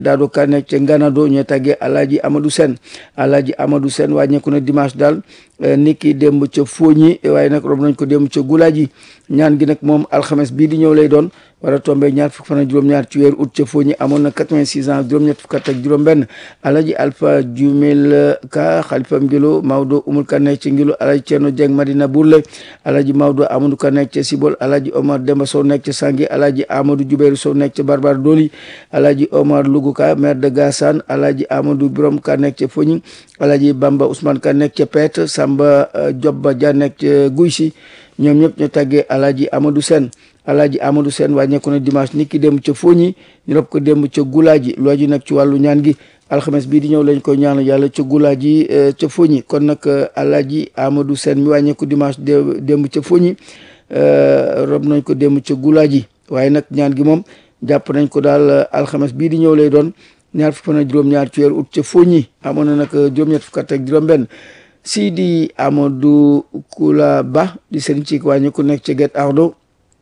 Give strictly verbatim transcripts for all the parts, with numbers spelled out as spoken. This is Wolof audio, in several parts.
Daado Ka nekk ca Nganado ñoo tàggee Alaaji Amadou Sène Alaaji Amadou Sène wàññeeku na dimanche daal ni ki démb ca Fooñi waaye nag rob nañ ko démb ca Gulaaji ñaan gi nag moom alxames bii di ñëw lay doon war a tombé ñaar fukk fan ak juróom-ñaar ci weeru août ca Fooñi amoon na quatre-vingt-six ans juróom-ñett fukk ak juróom-benn Alaaji Alpha Jumel Ka Xalifa Ngilo Maodo Umul Ka nekk ca Ngilo Alaaji Ceerno Jeng Madina Burle Alaaji Maodo Amadou Ka nekk ca Sibol Alaaji Omar Demba Sow nekk ca Sangi Alaaji Amadou Jubéeru Sow nekk ca Barbar Doli Alaaji Omar Lugu Ka maire de Gassane Alaaji Amadou Birom Ka nekk ca Foñi Alaaji Bamba Ousmane Ka nekk ca Peet Samba Jobba Dia nekk ca Guy Si ñoom ñëpp ñu tàggee Alaaji Amadou Sène Alaaji Amadou Sène wàññeeku na dimanche ni ki démb ca Foñi ñu rob ko démb ca Gulaaji loo ji nag ci wàllu ñaan gi alxames bii di ñëw lañ koy ñaanal yàlla ca Gulaaji ca Foñi kon nag Alaaji Amadou Sène mi wàññeeku dimanche démb ca Foñi rob nañ ko démb ca Gulaaji waaye nag ñaan gi moom jàpp nañ ko daal alxames bii di ñëw lay doon ñaar fukk ak juróom-ñaar ci weeru août ca Foñi amoon na nag juróom-ñett fukk ak juróom-benn Sidi Amadou Kula Ba di sëriñ ci wàññi ku nekk ca Guet Ardo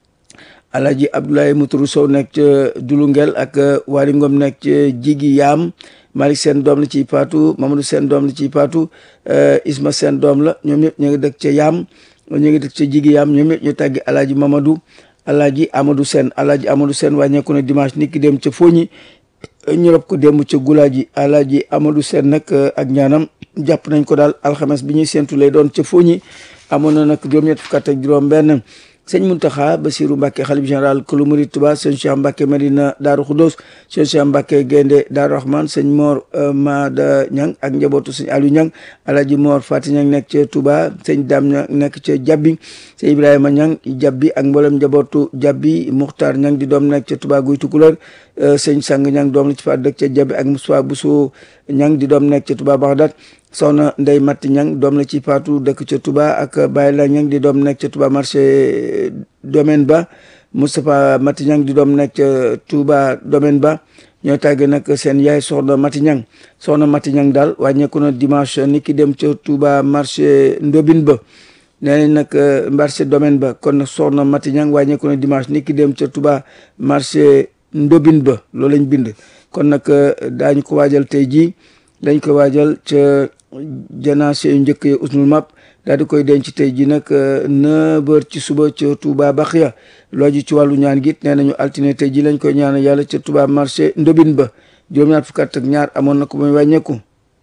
Alaaji Abdoulaye Mouturu Sow nekk ca Dulungel ak Wari Ngom nekk ca Jigi Yaam Malick seen doom la ciy paatu Mamadou seen doom la ciy paatu Isma seen doom la ñoom ñëpp ñu ngi dëkk ca Yaam ñu ngi dëkk ca Jigi Yaam ñoom ñëpp ñu tàggi Alaaji Mamadou Alaaji Amadou Sène Alaaji Amadou Sène wàññeeku na dimanche ni ki dem ca Foñi ñu rob ko démb ca Gulaaji Alaaji Amadou Sène nag ak ñaanam jàpp nañ ko daal alxames bi ñuy séntu lay doon ca Foñi amoon na nag juróom-ñett fukk ak juróom-benn sëñ Muntaxa Basiru Mbàkke xalif général kulu murid Tuba sëñ Cheikh Mbàkke Medina Daaru Xudoos sëñ Cheikh Mbàkke Gaynde Daaru Rahman sëñ Mor Mada Ñang ak njabootu sëñ Aliou Ñang Alaaji Mor Fati Ñang nekk ca Tuba sëñ Dam Ñang nekk ca Jabbi sëñ Ibrahima Ñang Jabbi ak mboolem njabootu Jabbi Muxtaar Ñang di doom nekk ca Tuba Guy Tukulóor sëñ Sang Ñang doom la ci fa dëkk ca Jabbi ak Moussa Bousso Ñang di doom nekk ca Tuba Baxdaat soxna Ndey Matti Ñang doom la ci Faatu dëkk ca Touba ak Baye la Ñang di doom nekk ca Touba marché domaine ba Moustapha Matti Ñang di doom nekk ca Touba domaine ba ñoo tàgge nag seen yaay soxna Matti Ñang soxna Matti Ñang daal wàññeeku na dimanche ni ki dem ca Touba marché ndobin ba nee nañ nag marché domaine ba kon nag soxna Matti Ñang wàññeeku na dimanche ni ki dem ca Touba marché ndobin ba loolu lañ bind kon nag daañu ko waajal tey jii dañ ko waajal ca janaase yu njëkk yi usnul map daal di koy denc tey ji nag neuf heures ci suba ca Touba Baxiya loo ji ci wàllu ñaan gi nee nañu altine tey ji lañ koy ñaanal yàlla ca Touba marché ndobin ba juróom-ñaar fukk ak ñaar amoon na ko muy wàññeeku.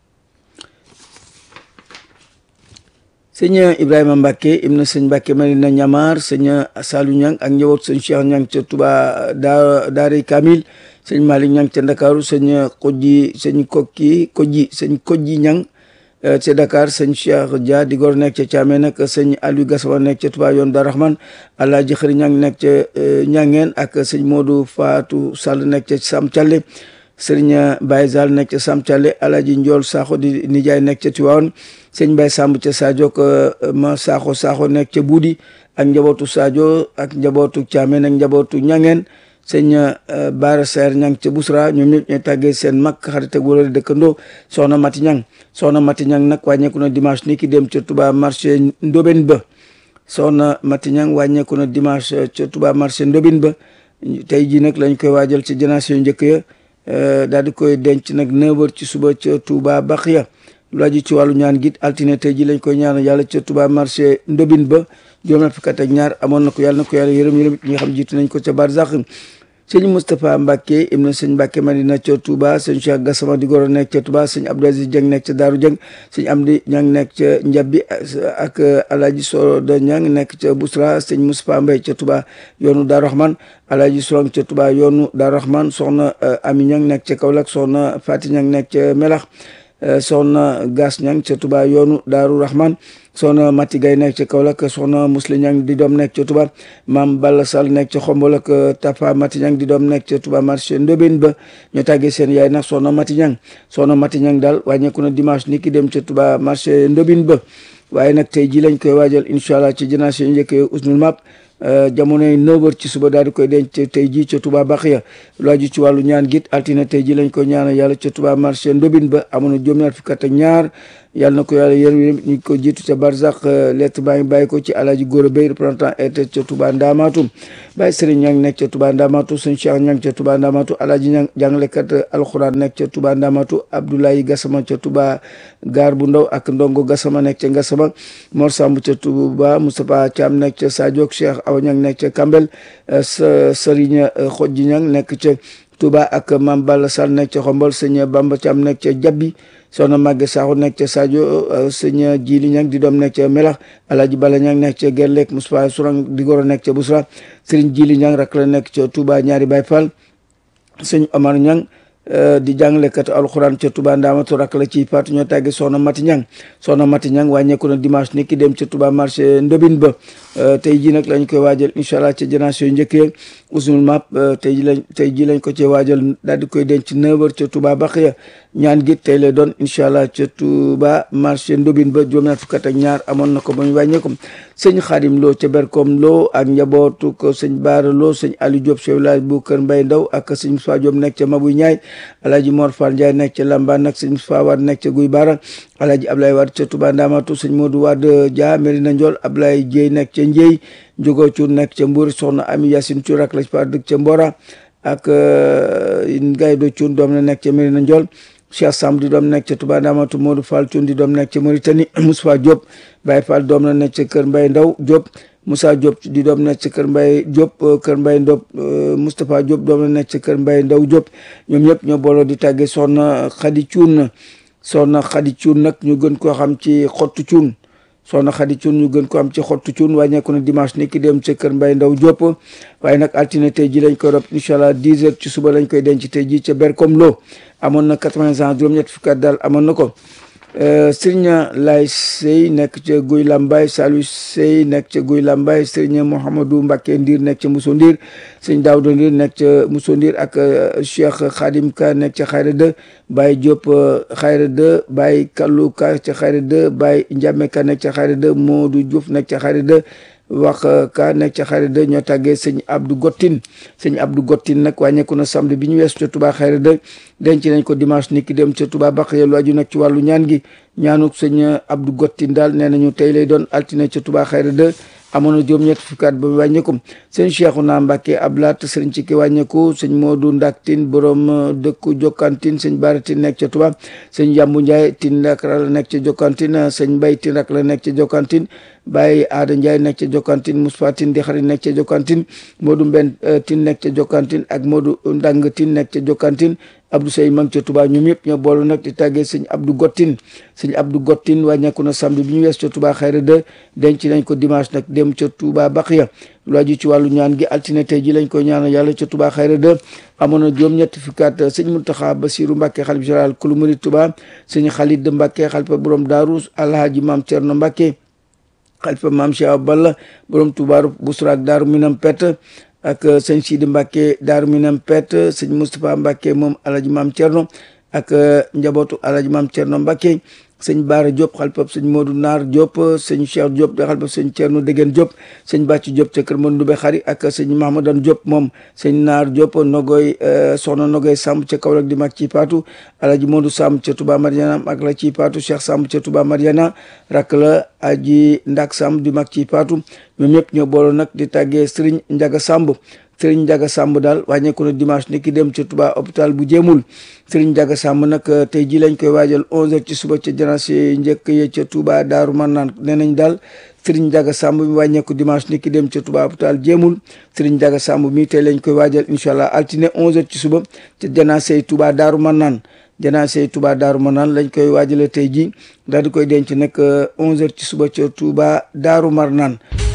sëñ Ibrahima Mbacke im na sëñ Mbacke Marina Ñamar sëñ Salou Ñang ak njëwoot sëñ Cheikh Ñang ca Touba daa Daaray Kamil sëñ Malick Ñang ca Ndakaaru sëñ Kodji sëñ Kokki Kodji sëñ Kodji Ñang ca Dakar sëñ Cheikh Dia di gor nekk ca Thiamène ak sëñ Aliou Gassama nekk ca Touba yoon Darou Rahman Alaaji Xëri Ñang nekk ca Ñangeen ak sëñ Modou Fatou Sall nekk ca Sam Thialé sëriñ Baye Zal nekk ca Sam Thialé Alaaji Njool Sakho di nijaay nekk ca Tivaouane sëñ Baye Samb ca Sadio ma Sakho Sakho nekk ca Buudi ak njabootu Sadio ak njabootu Thiamène ak njabootu Ñangeen sëñ Baara Seer Ñang ca Busra ñoom ñëpp ñooy tàggee seen mag xarit ak wala dëkkandoo soxna Mati Ñang soxna Mati Ñang nag wàññeeku na dimanche ni ki dem ca Touba marché Ndobin ba soxna Mati Ñang wàññeeku na dimanche ca Touba marché Ndobin ba tey jii nag lañ koy waajal ci janaase yu njëkk ya daal di koy denc nag neuf heures ci suba ca Touba Baxiya lu aju ci wàllu ñaan git altine tey ji lañ koy ñaanal yàlla ca Touba marché Ndobin ba juróom fukk ak ñaar amoon na ko yàlla na ko yàlla yërëm yërëm ñi nga xam jiitu nañ ko ca Barzak sëñ Moustapha Mbacke im na sëñ Mbacke Madina ca Touba sëñ Cheikh Gassama di goro nekk ca Touba sëñ Abdou Aziz Dieng nekk ca Daaru Dieng sëñ Amdi Ñang nekk ca Njabbi ak Alaaji Soda Ñang nekk ca Bousra sëñ Moustapha Mbay ca Touba yoonu Daaru Rahman Alaaji Solong ca Touba yoonu Daaru Rahman soxna Ami Ñang nekk ca Kaolack soxna Fati Ñang nekk ca Melax soxna Gas Ñang ca Touba yoonu Daaru Rahman soxna Mati Gay nekk ca Kaolack soxna Musli Ñang di doom nekk ca Touba maam Balla Sall nekk ca Xombol ak Tapa Mati Ñang di doom nekk ca Touba marché Ndobin ba ñu tàggee seen yaay nag soxna Mati Ñang soxna Mati Ñang daal wàññeeku na dimanche ni ki dem ca Touba marché Ndobin ba waaye nag tey ji lañ koy waajal incha allah ci janaase yu njëkk usnul map jamonoy neuf heures ci suba daal di koy denc tey ji ca Touba Baxiya lu aju ci wàllu ñaan git altine tey ji lañ koy ñaanal yàlla ca Touba marché Ndobin ba amoon na juróom-ñaar fukk ak ñaar yàlla na ko yàlla yërëm ñu ko jiitu ca barzak lettre baa ngi bàyyi ko ci Alaaji Góora Bay représentant R T ca Touba Ndamatu Baye Serigne Ñang nekk ca Touba Ndamatu sëñ Cheikh Ñang ca Touba Ndamatu Alaaji Ñang jàngalekat alxuraan nekk ca Touba Ndamatu Abdoulaye Gassama ca Touba gaar bu ndaw ak Ndongo Gassama nekk ca Gassama Mor Samb ca Touba Moustapha Thiam nekk ca Sadio Cheikh Awa Ñang nekk ca Kambel Serigne Xodji Ñang nekk ca Touba ak Mame Balla Sall nekk ca Xombol sëñ Bamba Thiam nekk ca Jabbi soxna Maguette Sakho nekk ca Sadio sëñ Jili Ñang di doom nekk ca Melax Alaaji Bala Ñang nekk ca Gerlek Moustapha Sourang di goro nekk ca Bousra sëriñ Jili Ñang rak la nekk ca Touba ñaari Baye Fall sëñ Omar Ñang di jàngalekat alxuraan ca Touba Ndamatu rak la ci faatu ñoo tàgge soxna Mati Ñang soxna Mati Ñang wàññeeku na dimanche ni ki dem ca Touba marché Ndobin ba tey ji nag lañ koy waajal incha allah ca janaas yu njëkk yi usnul map tey ji lañ tey ji lañ ko ci waajal daal di koy denc neuf heures ca Touba Baxiya ñaan gi tey lay doon incha allah ca Touba marché Ndobin ba juróom-ñaar fukk ak ñaar amoon na ko ba ñu wàññeeku sëñ Xaadim Lo ca Berkom Lo ak njabootu ko sëñ Baara Lo sëñ Aliou Diop chef village bu Kër Mbay Ndaw ak sëñ Moussa Diop nekk ca Mabuy Ñaay Alaaji Mor Fall Ndiaye nekk ca Lamba nag sëñ Moussa Wade nekk ca Guy Baara Alaaji Ablaye Wade ca Touba Ndamatu sëñ Modou Wade Dia Merina Ndiol Ablaye Dieye nekk ca Ndieye Njogo Cuun nekk ca Mbour soxna Ami Yacine Cuun rak la ci par dëkk ca Mbora ak Gaydo Cuun doom na nekk ca Merina Ndiol Cheikh Samb di doom nekk ca Touba Ndamatu Modou Fall Cuun di doom nekk ca Mauritanie Moussa Diop Baye Fall doom na nekk ca Kër Mbay Ndaw Diop Moussa Diop di doom nekk ca Kër Mbay Diop Kër Mbay Ndop Moustapha Diop doom na nekk ca Kër Mbay Ndaw Diop ñoom ñëpp ñoo booloo di tàggee soxna Khady Cuun soxna Khady Cuun nag ñu gën koo xam ci xottu cuun soxna Khady Cuun ñu gën ko am ci xottu cuun wàññeeku na dimanche ni ki dem ca Kër Mbay Ndaw Diop waaye nag altine tey ji lañ koy rob incha allah dix heures ci suba lañ koy denc tey ji ca Berkom Lo amoon na quatre-vingts ans juróom-ñett fukki at daal amoon na ko Serigne Lay Sey nekk ca Guy Lambaye Saliou Sey nekk ca Guy Lambaye Serigne Mouhamadou Mbacké Ndir nekk ca Mousso Ndir Serigne Daouda Ndir nekk ca Mousso Ndir ak Cheikh Khadim Ka nekk ca Xayra deux Baye Diop Xayra deux Baye Kallou Ka ca Xayra deux Baye Ndiame Ka nekk ca Xayra deux Modou Diouf nekk ca Xayra deux wax ka nekk ca Xayra deux ñoo tàggee sëñ Abdou Gottin sëñ Abdou Gottin nag wàññeeku na samedi bi ñu weesu ca Touba Xayra deux denc nañ ko dimanche ni ki dem ca Touba Baxiya lu aju nag ci wàllu ñaan gi ñaanuk sëñ Abdou Gottin daal nee nañu tey lay doon altine ca Touba Xayra deux amoon na juróom-ñett fukki at ba mu wàññeeku sëñ Cheikhouna Mbacké Ablaat sëriñ ci ki wàññeeku sëñ Modou Ndak Tine borom dëkku Jokkantin sëñ Bara Tine nekk ca Touba sëñ Yambu Ndiaye Tine rak la nekk ca Jokkantin sëñ Mbay Tine rak la nekk ca Jokkantin Baye Aada Ndiaye nekk ca Jokkantin Moustapha Tine di xarit nekk ca Jokkantin Modou Mben Tine nekk ca Jokkantin ak Modou Ndang Tine nekk ca Jokkantin Abdou Sey mang ca Touba ñoom yëpp ñoo boolu nag di tàggee sëñ Abdou Gottin sëñ Abdou Gottin wàññeeku na samedi bi ñu wees ca Touba Xayra deux denc nañ ko dimanche nag dem ca Touba Baxiya lu aju ci wàllu ñaan gi altine tey ji lañ koy ñaanal yàlla ca Touba Xayra deux amoon na juróom-ñetti fukki at sëñ Mountakha Bassirou Mbacké xalif général kulu murid Touba sëñ Khalid Mbacké xalifa borom Daaru Alhaji Maam Cerno Mbacké xalifa Maam Cheikh Balla borom Touba Bousra ak Daaru Minam Pett ak sëñ Sidi Mbacké Daaru Minam Pett sëñ Moustapha Mbacké moom Alhaji Maam Cerno ak njabootu Alhaji Maam Cerno Mbacké sëñ Baara Diop xalpab sëñ Modou Naar Diop sëñ Cheikh Diop da xalpab sëñ Thierno Degen Diop sëñ Bàcc Diop ca kër Mandou Be Xari ak sëñ Mahamadan Diop moom sëñ Naar Diop Nogoy soxna Nogoy Samb ca Kaolack di mag ci Paatu Alaji Modou Samb ca Touba Mariana ak la ci Paatu Cheikh Samb ca Touba Mariana rak la aji Ndak Samb di mag ci Paatu ñoom ñëpp ñoo booloo nag di tàggee Serigne Ndiaga Samb Serigne Ndiaga Samb daal wàññeeku na dimanche ni ki dem ca Touba hôpital bu Jéemul Serigne Ndiaga Samb nag tey ji lañ koy waajal onze heures ci suba ca janaase njëkk ye ca Touba Daaru Marnaan nee nañ daal Serigne Ndiaga Samb mi wàññeeku dimanche ni ki dem ca Touba hôpital Jéemul Serigne Ndiaga Samb mi tey lañ koy waajal incha allah altine onze heures ci suba ca janaase Touba Daaru Marnaan janaase Touba Daaru Marnaan lañ koy waajale tey ji daal di koy denc nag onze heures ci suba ca Touba Daaru Marnaan